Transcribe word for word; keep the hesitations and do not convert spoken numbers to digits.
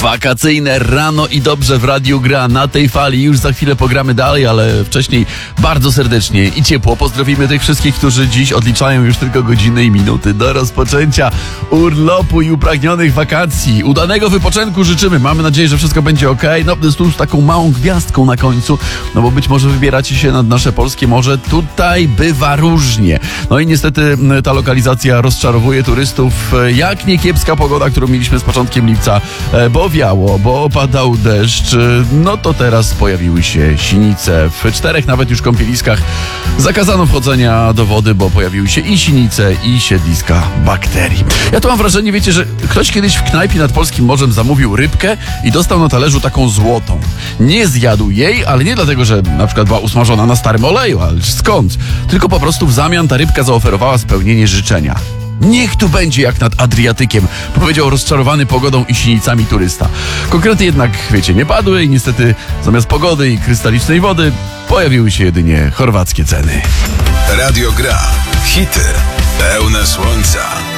Wakacyjne rano i dobrze w Radiu Gra na tej fali. Już za chwilę pogramy dalej, ale wcześniej bardzo serdecznie i ciepło pozdrowimy tych wszystkich, którzy dziś odliczają już tylko godziny i minuty do rozpoczęcia urlopu i upragnionych wakacji. Udanego wypoczynku życzymy. Mamy nadzieję, że wszystko będzie ok. No, z już taką małą gwiazdką na końcu, no bo być może wybieracie się nad nasze polskie morze. Tutaj bywa różnie. No i niestety ta lokalizacja rozczarowuje turystów. Jak nie kiepska pogoda, którą mieliśmy z początkiem lipca, bo wiało, bo opadał deszcz, no to teraz pojawiły się sinice. W czterech nawet już kąpieliskach zakazano wchodzenia do wody, bo pojawiły się i sinice, i siedliska bakterii. Ja to mam wrażenie, wiecie, że ktoś kiedyś w knajpie nad Polskim Morzem zamówił rybkę i dostał na talerzu taką złotą. Nie zjadł jej, ale nie dlatego, że na przykład była usmażona na starym oleju, ale skąd? Tylko po prostu w zamian ta rybka zaoferowała spełnienie życzenia. Niech tu będzie jak nad Adriatykiem, powiedział rozczarowany pogodą i sinicami turysta. Konkrety jednak, wiecie, nie padły i niestety zamiast pogody i krystalicznej wody pojawiły się jedynie chorwackie ceny. Radio Gra. Hity pełne słońca.